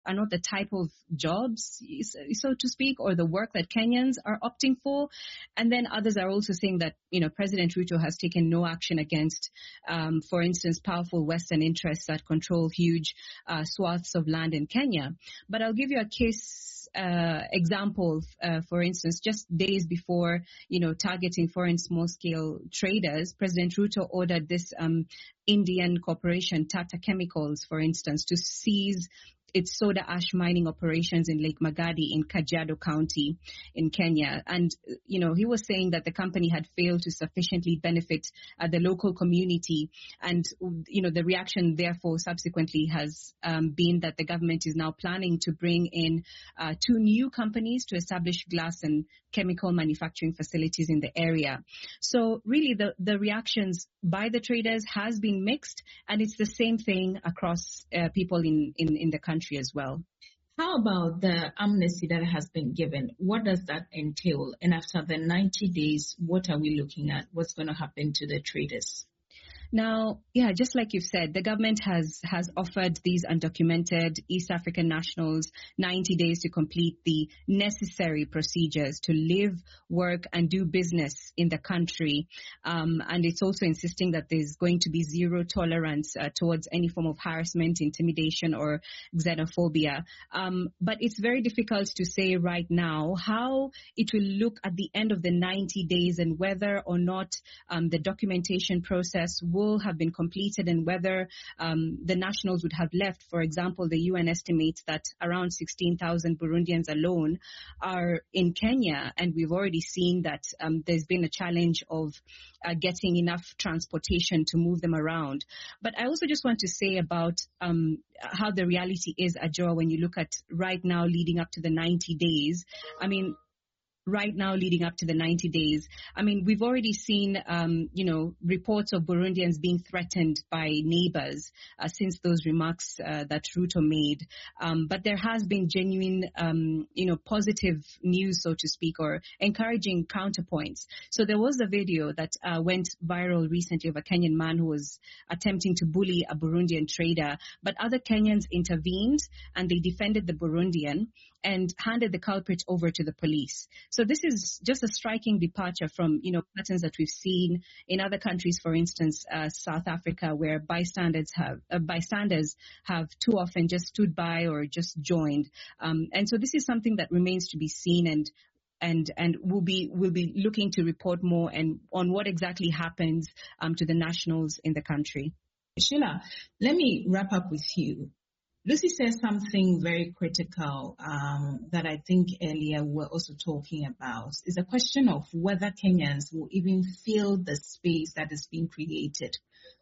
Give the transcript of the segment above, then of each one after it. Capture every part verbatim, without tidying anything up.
are not the type of jobs, so to speak, or the work that Kenyans are opting for. And then others are also saying that, you know, President Ruto has taken no action against, um, for instance, powerful Western interests that control huge uh, swaths of land in Kenya. But I'll give you a case uh, example, uh, for instance, just days before, you know, targeting foreign small-scale traders, President Ruto ordered this um, Indian corporation, Tata Chemicals, for instance, to seize its soda ash mining operations in Lake Magadi in Kajiado County in Kenya. And, you know, he was saying that the company had failed to sufficiently benefit uh, the local community. And, you know, the reaction, therefore, subsequently has um, been that the government is now planning to bring in uh, two new companies to establish glass and chemical manufacturing facilities in the area. So really the, the reactions by the traders has been mixed, and it's the same thing across uh, people in, in, in the country as well. How about the amnesty that has been given? What does that entail? And after the ninety days, what are we looking at? What's going to happen to the traders? Now, yeah, just like you've said, the government has has offered these undocumented East African nationals ninety days to complete the necessary procedures to live, work, and do business in the country. Um, and it's also insisting that there's going to be zero tolerance uh, towards any form of harassment, intimidation, or xenophobia. Um, but it's very difficult to say right now how it will look at the end of the ninety days and whether or not um, the documentation process will have been completed and whether um, the nationals would have left. For example, the U N estimates that around sixteen thousand Burundians alone are in Kenya, and we've already seen that um, there's been a challenge of uh, getting enough transportation to move them around. But I also just want to say about um, how the reality is, Ajoa, when you look at right now leading up to the ninety days. I mean, right now leading up to the ninety days. I mean, we've already seen, um, you know, reports of Burundians being threatened by neighbors uh, since those remarks uh, that Ruto made. Um, but there has been genuine, um, you know, positive news, so to speak, or encouraging counterpoints. So there was a video that uh, went viral recently of a Kenyan man who was attempting to bully a Burundian trader, but other Kenyans intervened and they defended the Burundian and handed the culprit over to the police. So this is just a striking departure from, you know, patterns that we've seen in other countries, for instance, uh, South Africa, where bystanders have uh, bystanders have too often just stood by or just joined. Um, and so this is something that remains to be seen, and and and we'll be we'll be looking to report more and on what exactly happens um, to the nationals in the country. Sheila, let me wrap up with you. Lucy says something very critical um, that I think earlier we were also talking about. Is a question of whether Kenyans will even feel the space that is being created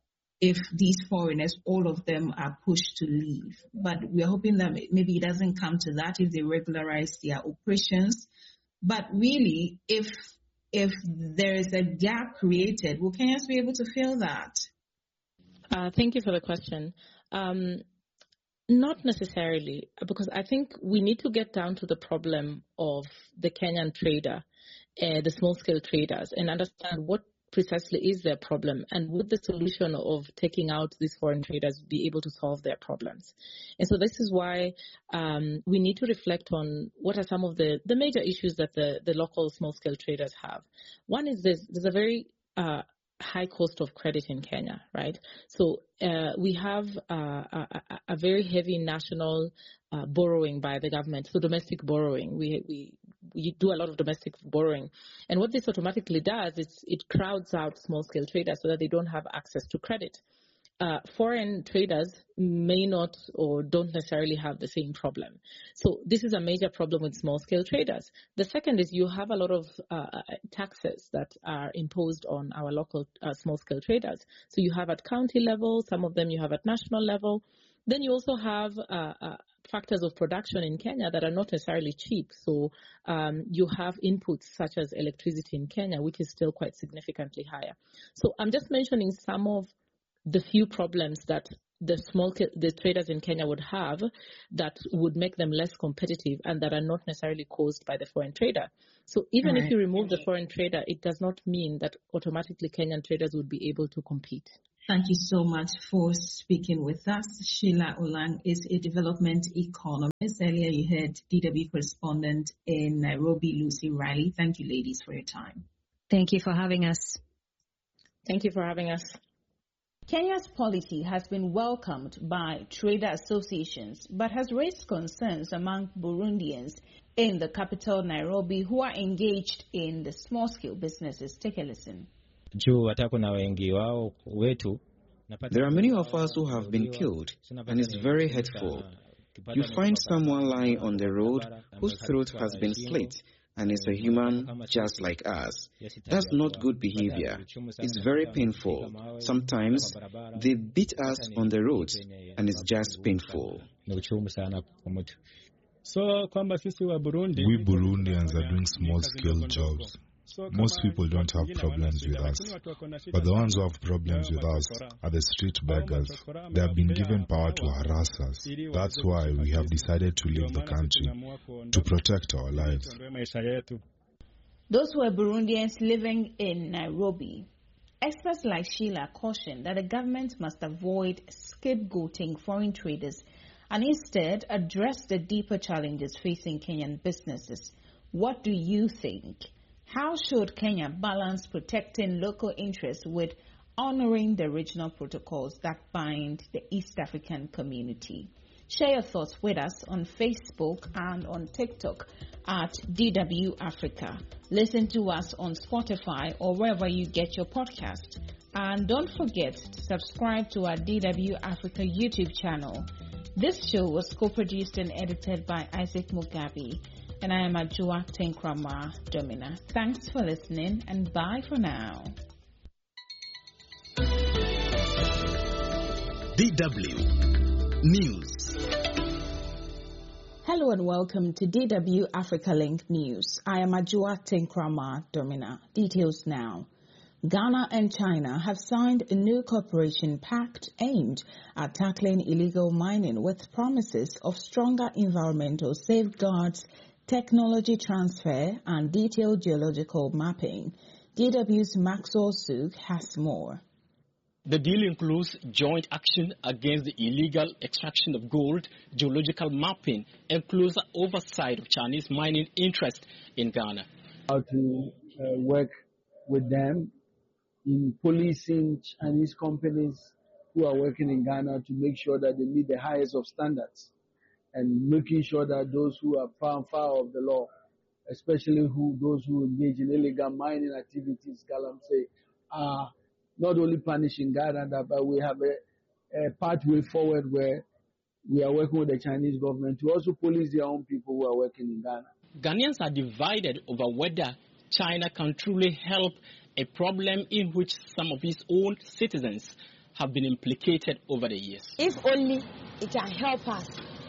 if these foreigners, all of them, are pushed to leave. But we're hoping that maybe it doesn't come to that if they regularize their operations. But really, if if there is a gap created, will Kenyans be able to fill that? Uh, thank you for the question. Um, Not necessarily, because I think we need to get down to the problem of the Kenyan trader, uh, the small-scale traders, and understand what precisely is their problem and would the solution of taking out these foreign traders be able to solve their problems. And so this is why um, we need to reflect on what are some of the, the major issues that the, the local small-scale traders have. One is this, there's a very uh, high cost of credit in Kenya, right? So uh, we have uh, a, a very heavy national uh, borrowing by the government, so domestic borrowing. We, we we do a lot of domestic borrowing. And what this automatically does is it crowds out small-scale traders so that they don't have access to credit. Uh, foreign traders may not or don't necessarily have the same problem. So this is a major problem with small-scale traders. The second is you have a lot of uh, taxes that are imposed on our local uh, small-scale traders. So you have at county level, some of them you have at national level. Then you also have uh, uh, factors of production in Kenya that are not necessarily cheap. So um, you have inputs such as electricity in Kenya, which is still quite significantly higher. So I'm just mentioning some of the few problems that the small the traders in Kenya would have that would make them less competitive and that are not necessarily caused by the foreign trader. So even right. if you remove the foreign trader, it does not mean that automatically Kenyan traders would be able to compete. Thank you so much for speaking with us. Sheila Olang is a development economist. Earlier you heard D W correspondent in Nairobi, Lucy Riley. Thank you, ladies, for your time. Thank you for having us. Thank you for having us. Kenya's policy has been welcomed by trader associations, but has raised concerns among Burundians in the capital, Nairobi, who are engaged in the small-scale businesses. Take a listen. There are many of us who have been killed, and it's very hurtful. You find someone lying on the road whose throat has been slit, and is a human just like us. That's not good behavior. It's very painful. Sometimes they beat us on the roads, and it's just painful. We Burundians are doing small-scale jobs. Most people don't have problems with us, but the ones who have problems with us are the street beggars. They have been given power to harass us. That's why we have decided to leave the country, to protect our lives. Those were Burundians living in Nairobi. Experts like Sheila caution that the government must avoid scapegoating foreign traders and instead address the deeper challenges facing Kenyan businesses. What do you think? How should Kenya balance protecting local interests with honoring the regional protocols that bind the East African community? Share your thoughts with us on Facebook and on TikTok at D W Africa. Listen to us on Spotify or wherever you get your podcast. And don't forget to subscribe to our D W Africa YouTube channel. This show was co-produced and edited by Isaac Mugabe. And I am Ajua Tenkrama Domina. Thanks for listening and bye for now. D W News. Hello and welcome to D W Africa Link News. I am Ajua Tenkrama Domina. Details now. Ghana and China have signed a new cooperation pact aimed at tackling illegal mining with promises of stronger environmental safeguards, technology transfer, and detailed geological mapping. D W's Maxwell Suk has more. The deal includes joint action against the illegal extraction of gold, geological mapping, and closer oversight of Chinese mining interests in Ghana. How to uh, work with them in policing Chinese companies who are working in Ghana to make sure that they meet the highest of standards, and making sure that those who are far and far of the law, especially who those who engage in illegal mining activities, Galamsey, are not only punished in Ghana, but we have a, a pathway forward where we are working with the Chinese government to also police their own people who are working in Ghana. Ghanaians are divided over whether China can truly help a problem in which some of its own citizens have been implicated over the years. If only it can help us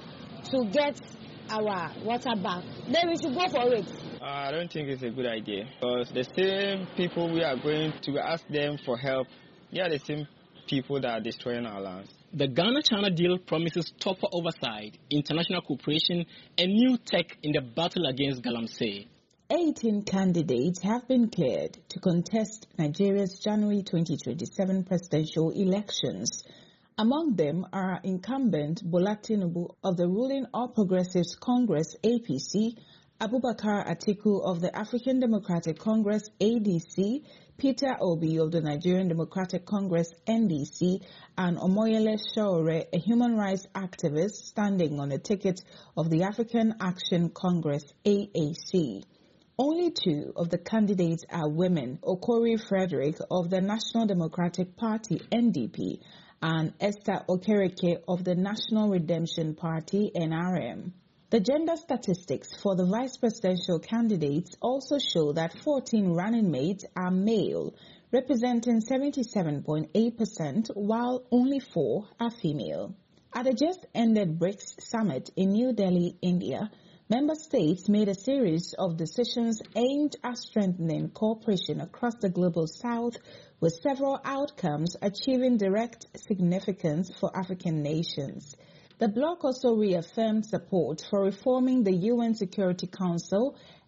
to get our water back, then we should go for it. Uh, I don't think it's a good idea, because the same people we are going to ask them for help, they are the same people that are destroying our lands. The Ghana-China deal promises tougher oversight, international cooperation, and new tech in the battle against Galamsey. eighteen candidates have been cleared to contest Nigeria's January twenty twenty-seven presidential elections. Among them are incumbent Bola Tinubu of the ruling All Progressives Congress A P C, Abubakar Atiku of the African Democratic Congress A D C, Peter Obi of the Nigerian Democratic Congress N D C, and Omoyele Sowore, a human rights activist standing on the ticket of the African Action Congress A A C. Only two of the candidates are women, Okori Frederick of the National Democratic Party N D P and Esther Okereke of the National Redemption Party N R M. The gender statistics for the vice presidential candidates also show that fourteen running mates are male, representing seventy-seven point eight percent, while only four are female. At the just-ended BRICS summit in New Delhi, India, member states made a series of decisions aimed at strengthening cooperation across the global south, with several outcomes achieving direct significance for African nations. The bloc also reaffirmed support for reforming the U N Security Council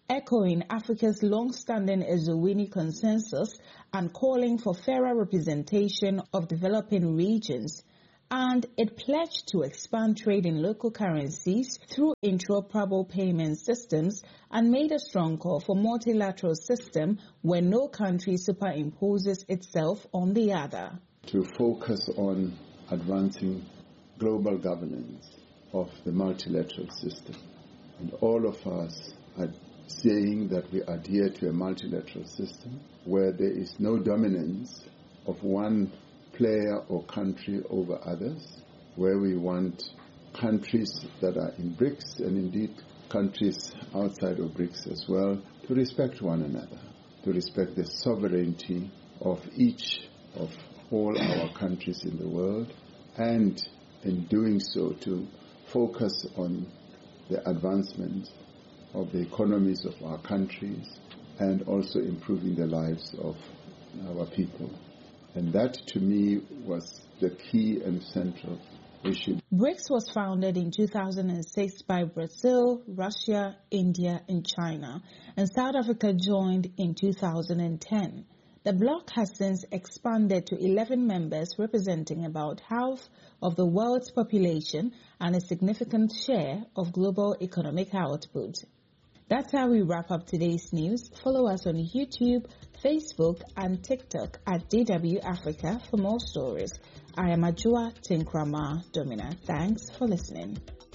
echoing Africa's long-standing Ezewini consensus and calling for fairer representation of developing regions. And it pledged to expand trade in local currencies through interoperable payment systems and made a strong call for multilateral system where no country superimposes itself on the other. To focus on advancing global governance of the multilateral system. And all of us are saying that we adhere to a multilateral system where there is no dominance of one player or country over others, where we want countries that are in BRICS and indeed countries outside of BRICS as well to respect one another, to respect the sovereignty of each of all our countries in the world, and in doing so to focus on the advancement of the economies of our countries and also improving the lives of our people. And that, to me, was the key and central issue. BRICS was founded in two thousand six by Brazil, Russia, India, and China, and South Africa joined in two thousand ten. The bloc has since expanded to eleven members, representing about half of the world's population and a significant share of global economic output. That's how we wrap up today's news. Follow us on YouTube, Facebook, and TikTok at D W Africa for more stories. I am Ajua Tinkrama Domina. Thanks for listening.